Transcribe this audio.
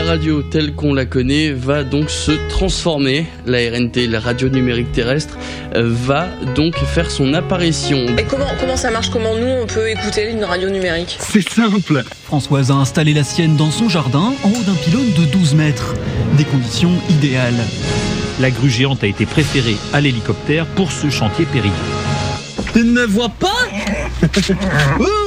la radio telle qu'on la connaît va donc se transformer. La RNT, la radio numérique terrestre, va donc faire son apparition. Et comment ça marche? Comment nous on peut écouter une radio numérique? C'est simple. Françoise a installé la sienne dans son jardin, en haut d'un pylône de 12 mètres. Des conditions idéales. La grue géante a été préférée à l'hélicoptère pour ce chantier périlleux. Tu ne me vois pas?